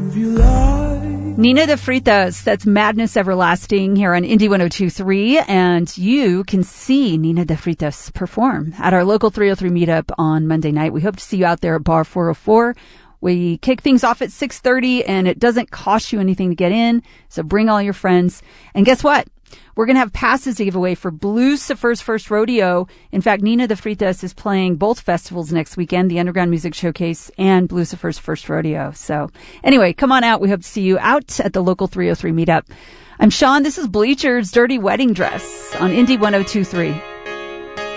Nina de Fritas, that's Madness Everlasting here on Indie 102.3, and you can see Nina de Fritas perform at our local 303 meetup on Monday night. We hope to see you out there at Bar 404. We kick things off at 6:30, and it doesn't cost you anything to get in, so bring all your friends. And guess what? We're going to have passes to give away for Bluecifer's First Rodeo. In fact, Nina de Fritas is playing both festivals next weekend, the Underground Music Showcase and Bluecifer's First Rodeo. So anyway, come on out. We hope to see you out at the local 303 meetup. I'm Sean. This is Bleacher's Dirty Wedding Dress on Indie 102.3.